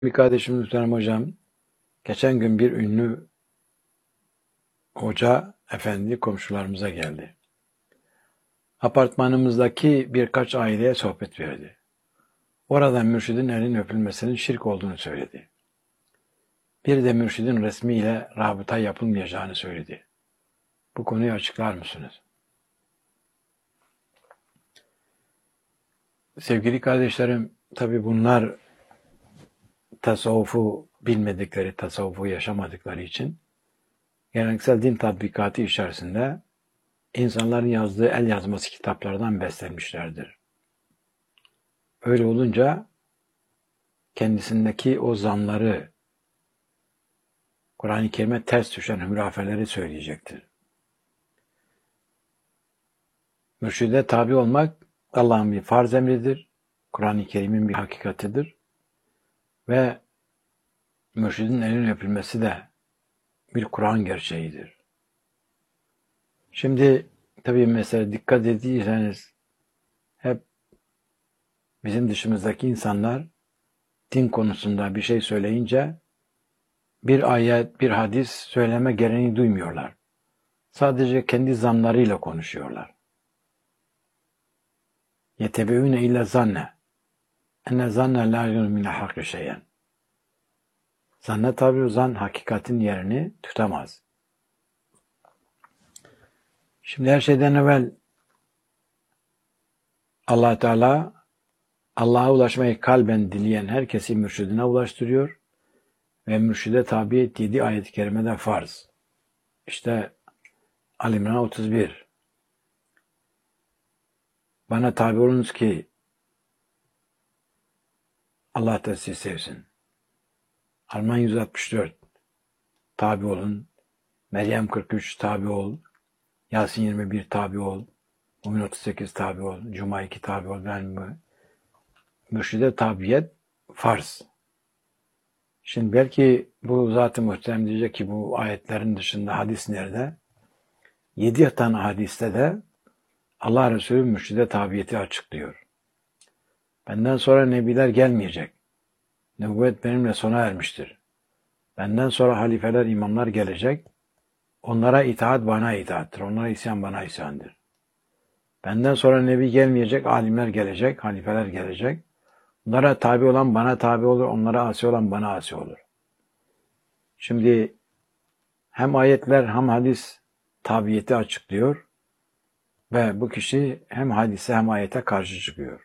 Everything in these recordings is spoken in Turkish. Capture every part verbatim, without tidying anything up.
Bir kardeşim Muhterem Hocam, geçen gün bir ünlü hoca efendi komşularımıza geldi. Apartmanımızdaki birkaç aileye sohbet verdi. Orada mürşidin elinin öpülmesinin şirk olduğunu söyledi. Bir de mürşidin resmiyle rabıta yapılmayacağını söyledi. Bu konuyu açıklar mısınız? Sevgili kardeşlerim, tabii bunlar tasavvufu bilmedikleri, tasavvufu yaşamadıkları için geleneksel din tatbikatı içerisinde insanların yazdığı el yazması kitaplardan beslenmişlerdir. Öyle olunca kendisindeki o zanları, Kur'an-ı Kerim'e ters düşen hürafeleri söyleyecektir. Mürşide tabi olmak Allah'ın bir farz emridir, Kur'an-ı Kerim'in bir hakikatidir ve mürşidin elinin öpülmesi de bir Kur'an gerçeğidir. Şimdi tabii mesela dikkat ettiyseniz hep bizim dışımızdaki insanlar din konusunda bir şey söyleyince bir ayet, bir hadis söyleme gereğini duymuyorlar. Sadece kendi zanlarıyla konuşuyorlar. يَتَبِعُونَ اِلَّا zanne. اَنَّ zanne لَا يُغْنِ مِنَ الْحَقِّ شَيْئًا. Zanne tabi o zan hakikatin yerini tutamaz. Şimdi her şeyden evvel Allah Teala Allah'a ulaşmayı kalben dileyen herkesi mürşidine ulaştırıyor ve mürşide tabi ettiği ayet-i kerimede farz. İşte Ali İmran otuz bir. Bana tabi olunuz ki Allah da sizi sevsin. Alman yüz altmış dört. Tabi olun. Meryem kırk üç tabi ol. Yasin yirmi bir tabi ol. Mümin otuz sekiz tabi ol. Cuma iki tabi ol. Ben mürşide tabiyet farz. Şimdi belki bu Zat-ı Muhterem diyecek ki bu ayetlerin dışında hadis nerede? Yedi tane hadiste de Allah Resulü mürşide tabiyeti açıklıyor. Benden sonra nebiler gelmeyecek. Nübüvvet benimle sona ermiştir. Benden sonra halifeler, imamlar gelecek. Onlara itaat bana itaattir. Onlara isyan bana isyandır. Benden sonra nebi gelmeyecek, alimler gelecek, halifeler gelecek. Onlara tabi olan bana tabi olur, onlara asi olan bana asi olur. Şimdi hem ayetler hem hadis tabiyeti açıklıyor ve bu kişi hem hadise hem ayete karşı çıkıyor.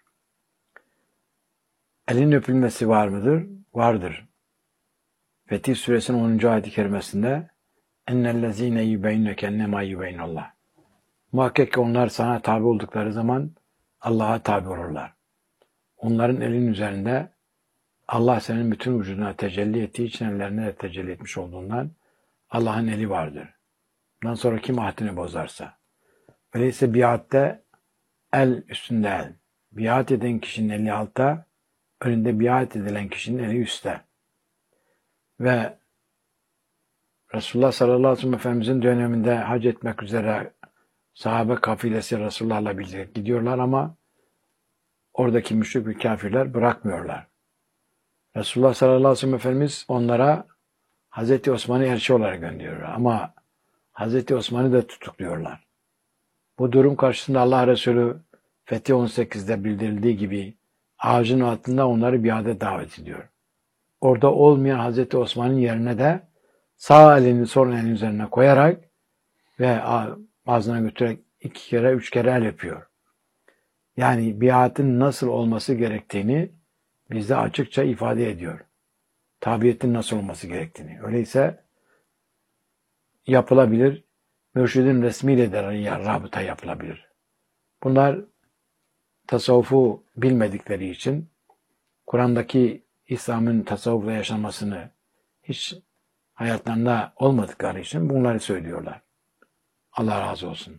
Elin öpülmesi var mıdır? Vardır. Fetih Suresinin onuncu ayet-i kerimesinde اَنَّ يُبَيْنَ كَنَّمَا يُبَيْنَ اللّٰهِ Muhakkak ki onlar sana tabi oldukları zaman Allah'a tabi olurlar. Onların elin üzerinde Allah senin bütün vücuduna tecelli ettiği için ellerine de tecelli etmiş olduğundan Allah'ın eli vardır. Bundan sonra kim ahdini bozarsa. Öyleyse biatte el üstünde el. Biat eden kişinin eli altta, önünde biat edilen kişinin eli üstte. Ve Resulullah sallallahu aleyhi ve sellem Efendimizin döneminde hac etmek üzere sahabe kafilesi Resulullah'la birlikte gidiyorlar ama oradaki müşrik ve kafirler bırakmıyorlar. Resulullah sallallahu aleyhi ve sellem Efendimiz onlara Hazreti Osman'ı elçi olarak gönderiyor ama Hazreti Osman'ı da tutukluyorlar. Bu durum karşısında Allah Resulü Fetih on sekizde bildirildiği gibi ağacın altında onları biate davet ediyor. Orada olmayan Hazreti Osman'ın yerine de sağ elini sol elinin üzerine koyarak ve ağzına götürerek iki kere, üç kere el öpüyor. Yani biatın nasıl olması gerektiğini bizde açıkça ifade ediyor. Tabiyetin nasıl olması gerektiğini. Öyleyse yapılabilir. Mürşidin resmiyle de rabıta yapılabilir. Bunlar tasavvufu bilmedikleri için Kur'an'daki İslam'ın tasavvufla yaşamasını hiç hayatlarında olmadıkları için bunları söylüyorlar. Allah razı olsun.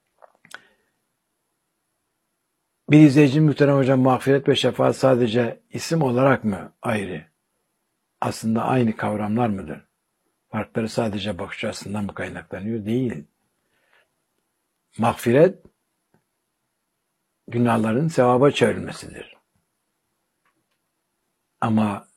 Bir izleyicim Muhterem Hocam, mağfiret ve şefaat sadece isim olarak mı ayrı? Aslında aynı kavramlar mıdır? Farkları sadece bakış açısından mı kaynaklanıyor? Değil. Mağfiret, günahların sevaba çevrilmesidir. Ama